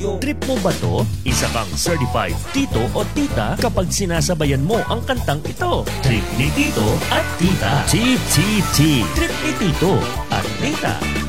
Trip mo ba to? Isa kang certified tito o tita kapag sinasabayan mo ang kantang ito. Trip ni Tito at Tita. Tip, tip, tip. Trip ni Tito at Tita.